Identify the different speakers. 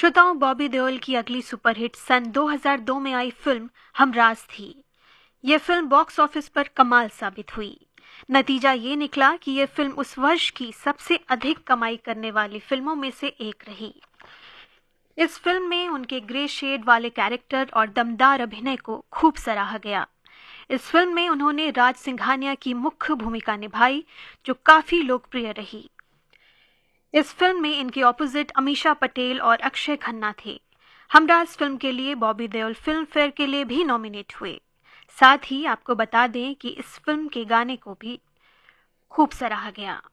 Speaker 1: श्रोताओं, बॉबी देओल की अगली सुपरहिट सन 2002 में आई फिल्म हमराज थी। यह फिल्म बॉक्स ऑफिस पर कमाल साबित हुई। नतीजा ये निकला कि यह फिल्म उस वर्ष की सबसे अधिक कमाई करने वाली फिल्मों में से एक रही। इस फिल्म में उनके ग्रे शेड वाले कैरेक्टर और दमदार अभिनय को खूब सराहा गया। इस फिल्म में उन्होंने राज सिंघानिया की मुख्य भूमिका निभाई, जो काफी लोकप्रिय रही। इस फिल्म में इनके ऑपोजिट अमीषा पटेल और अक्षय खन्ना थे। हमराज फिल्म के लिए बॉबी देओल फिल्म फेयर के लिए भी नॉमिनेट हुए। साथ ही आपको बता दें कि इस फिल्म के गाने को भी खूब सराहा गया।